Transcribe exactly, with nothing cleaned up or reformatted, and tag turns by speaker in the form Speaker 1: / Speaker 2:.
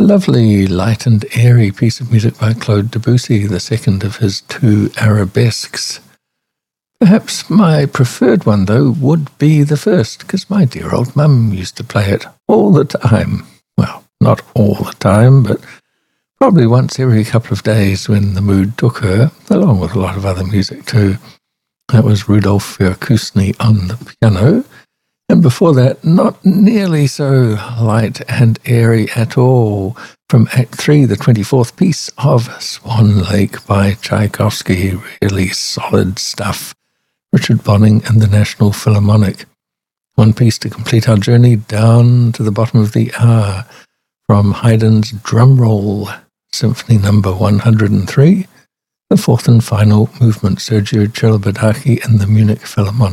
Speaker 1: A lovely, light and airy piece of music by Claude Debussy, the second of his two arabesques. Perhaps my preferred one, though, would be the first, because my dear old mum used to play it all the time. Well, not all the time, but probably once every couple of days when the mood took her, along with a lot of other music too. That was Rudolf Verkusny on the piano. And before that, not nearly so light and airy at all, from Act three, the twenty-fourth piece of Swan Lake by Tchaikovsky. Really solid stuff. Richard Bonning and the National Philharmonic. One piece to complete our journey down to the bottom of the hour from Haydn's Drumroll, Symphony Number one hundred three, the fourth and final movement, Sergio Celibidache and the Munich Philharmonic.